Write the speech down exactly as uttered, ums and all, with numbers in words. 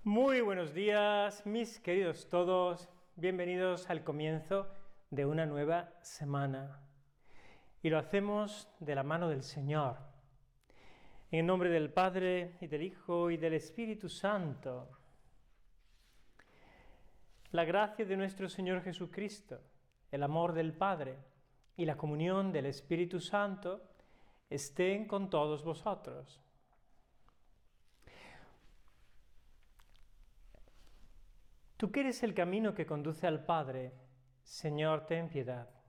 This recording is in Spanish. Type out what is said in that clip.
Muy buenos días, mis queridos todos. Bienvenidos al comienzo de una nueva semana. Y lo hacemos de la mano del Señor. En el nombre del Padre, y del Hijo, y del Espíritu Santo. La gracia de nuestro Señor Jesucristo, el amor del Padre y la comunión del Espíritu Santo estén con todos vosotros. Tú que eres el camino que conduce al Padre, Señor, ten piedad.